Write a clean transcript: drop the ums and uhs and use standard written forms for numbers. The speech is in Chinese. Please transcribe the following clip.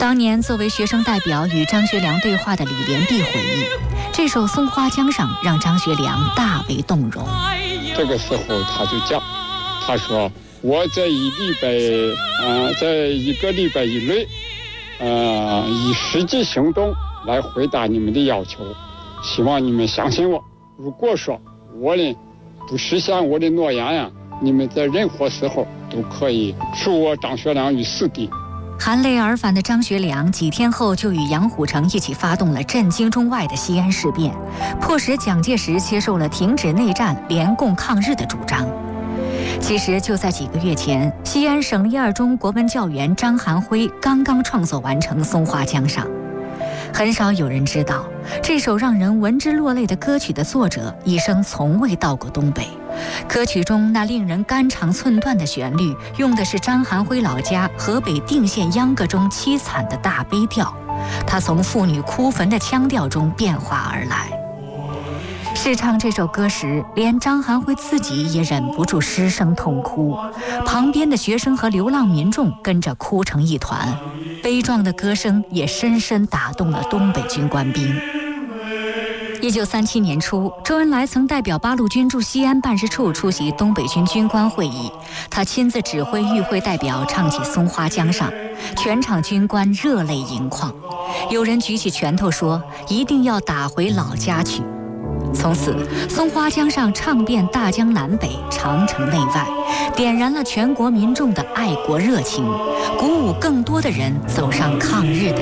当年作为学生代表与张学良对话的李连璧回忆，这首《松花江上》让张学良大为动容。 这个时候他就讲，他说我在一个礼拜以内，以实际行动来回答你们的要求，希望你们相信我。如果说我呢不实现我的诺言呀，你们在任何时候都可以处我张学良于死地。 含泪而返的张学良几天后就与杨虎城一起发动了震惊中外的西安事变，迫使蒋介石接受了停止内战、联共抗日的主张。其实就在几个月前，西安省立二中国文教员张含辉刚刚创作完成《松花江上》。很少有人知道，这首让人闻之落泪的歌曲的作者一生从未到过东北。歌曲中那令人肝肠寸断的旋律，用的是张含辉老家河北定县秧歌中凄惨的大悲调，它从妇女哭坟的腔调中变化而来。试唱这首歌时，连张含辉自己也忍不住失声痛哭，旁边的学生和流浪民众跟着哭成一团，悲壮的歌声也深深打动了东北军官兵。1937年初，周恩来曾代表八路军驻西安办事处出席东北军军官会议，他亲自指挥与会代表唱起《松花江上》，全场军官热泪盈眶，有人举起拳头说一定要打回老家去。从此，松花江上唱遍大江南北、长城内外，点燃了全国民众的爱国热情，鼓舞更多的人走上抗日的